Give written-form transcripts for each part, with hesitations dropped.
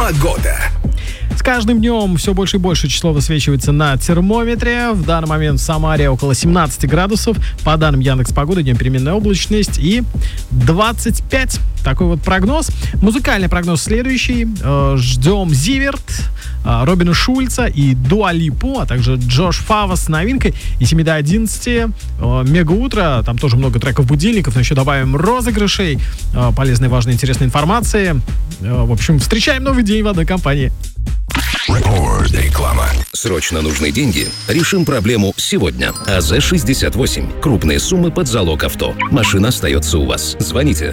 Погода. С каждым днем все больше и больше число высвечивается на термометре. В данный момент в Самаре около 17 градусов. По данным Яндекс.Погоды, днем переменная облачность и 25. Такой вот прогноз. Музыкальный прогноз следующий. Ждем Зиверт, Робина Шульца и Дуа Липу, а также Джош Фава с новинкой. И 7 до 11 Мега Утро. Там тоже много треков-будильников, но еще добавим розыгрышей, полезной, важной, интересной информации. В общем, встречаем новый день в одной компании. Реклама. Срочно нужны деньги? Решим проблему сегодня. АЗ-68. Крупные суммы под залог авто. Машина остается у вас. Звоните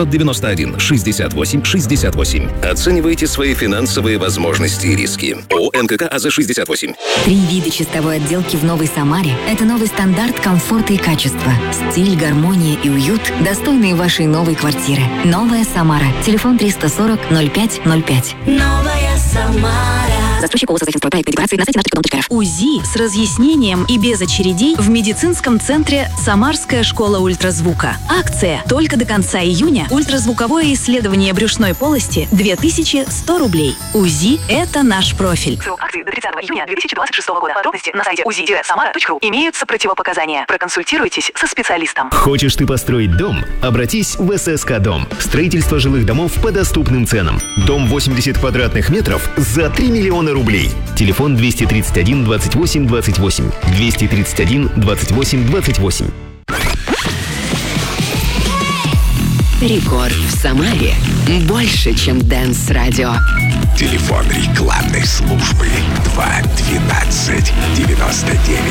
991-68-68. Оценивайте свои финансовые возможности и риски. ООО НКК АЗ-68. 3 вида чистовой отделки в Новой Самаре – это новый стандарт комфорта и качества. Стиль, гармония и уют, достойные вашей новой квартиры. Новая Самара. Телефон 340-0505. Новая Самара. Застройщик ООО «Создатель проекта на сайте naftex.ru». УЗИ с разъяснением и без очередей в медицинском центре «Самарская школа ультразвука». Акция. Только до конца июня. Ультразвуковое исследование брюшной полости 2100 рублей. УЗИ – это наш профиль. Срок акции до 30 июня 2026 года. Подробности на сайте uzi-samara.ru. Имеются противопоказания. Проконсультируйтесь со специалистом. Хочешь ты построить дом? Обратись в ССК Дом. Строительство жилых домов по доступным ценам. Дом 80 квадратных метров за 3 миллиона рублей. Телефон 231 28 28. 231 28 28. Рекорд в Самаре. Больше, чем Dance-радио. Телефон рекламной службы 212 99